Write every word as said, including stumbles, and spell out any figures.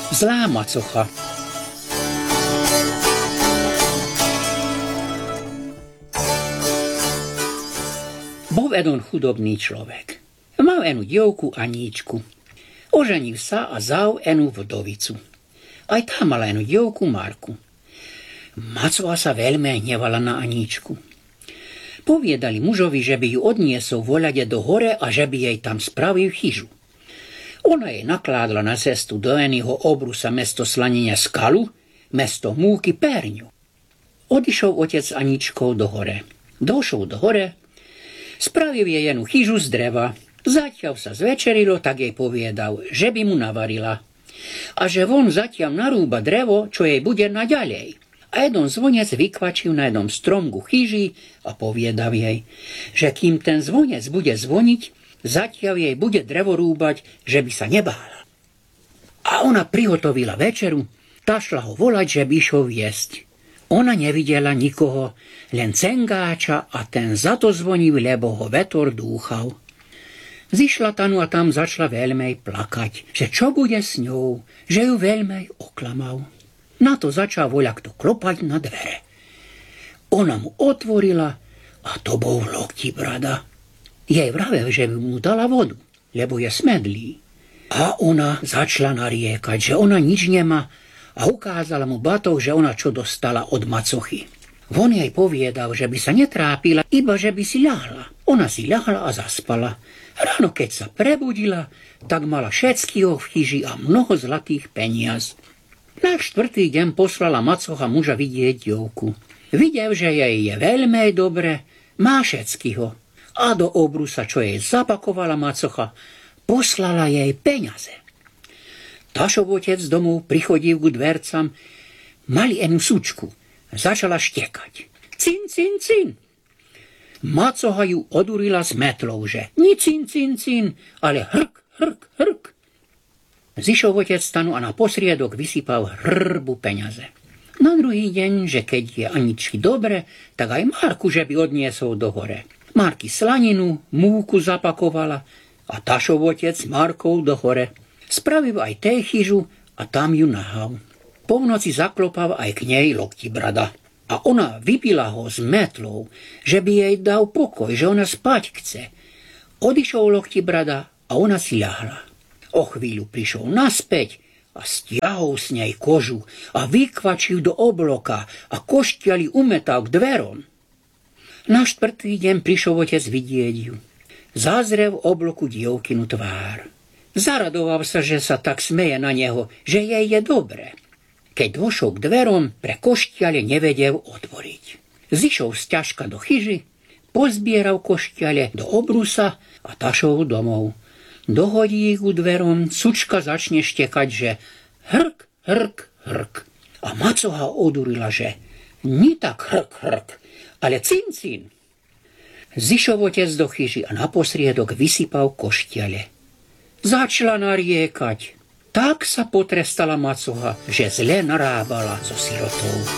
Zlá macocha. Bol jeden chudobný človek. Mal enu dievku Aníčku. Oženil sa a vzal enu vdovicu. Aj tá mala enu dievku Marku. Macocha sa veľmi hnevala na Aníčku. Poviedali mužovi, že by ju odniesol voľade do hore a že by jej tam spravil chyžu. Ona jej nakládla na cestu do eného obrusa mesto slanenia skalu, mesto múky perňu. Odišol otec s Aníčkou do hore. Došol do hore, spravil jej jenu chyžu z dreva. Zatiaľ sa zvečerilo, tak jej povedal, že by mu navarila. A že von zatiaľ narúba drevo, čo jej bude naďalej. A jeden zvonec vykvačil na jednom stromku chyži a povedal jej, že kým ten zvonec bude zvoniť, zatiaľ jej bude drevo rúbať, že by sa nebála. A ona prihotovila večeru, tá šla ho volať, že by išiel jesť. Ona nevidela nikoho, len cengáča a ten za to zvonil, lebo ho vetor dúchal. Zišla tanu a tam začala veľmi plakať, že čo bude s ňou, že ju veľmi oklamal. Na to začal voľakto klopať na dvere. Ona mu otvorila a to bol Loktibrada. Jej vravel, že mu dala vodu, lebo je smedlý. A ona začala nariekať, že ona nič nemá a ukázala mu batoh, že ona čo dostala od macochy. On jej povedal, že by sa netrápila, iba že by si ľahla. Ona si ľahla a zaspala. Ráno, keď sa prebudila, tak mala všetkého v chyži a mnoho zlatých peniaz. Na štvrtý deň poslala macocha muža vidieť dievku. Videl, že jej je veľmi dobre, má všetkého. A do obrusa, čo jej zapakovala macocha, poslala jej peniaze. Tašov otec domov prichodil ku dvercam, mali enu sučku. Začala štekať. Cin, cin, cin. Macocha ju odurila s metlou, že ni cin, cin, cin, ale hrk, hrk, hrk. Zišol otec stanu a na posriedok vysypal hrbu peniaze. Na druhý deň, že keď je Aničky dobre, tak aj Marku, že by odniesol do hore. Marky slaninu, múku zapakovala a Tašov otec Markov do hore. Spravil aj tej chyžu a tam ju nahal. Po noci zaklopal aj k nej Loktibrada. A ona vypila ho s metlou, že by jej dal pokoj, že ona spať chce. Odišol Loktibrada a ona si ľahla. O chvíľu prišiel naspäť a stiahol z nej kožu a vykvačil do obloka a koštiali umetal k dverom. Na štvrtý deň prišiel otec vidieť ju. Zazrel v obloku dievkinu tvár. Zaradoval sa, že sa tak smeje na neho, že jej je dobre. Keď došiel k dverom, pre koštiale nevedel otvoriť. Zišiel z ťažka do chyži, pozbieral koštiale do obrusa a tašol domov. Dohodí ich u dverom, sučka začne štekať, že hrk, hrk, hrk. A macocha odurila, že ni tak hrk, hrk, ale cin, cin. Zišol otec do chyži a na posriedok vysypal koštiale. Začala nariekať. Tak sa potrestala macocha, že zle narábala so sirotou.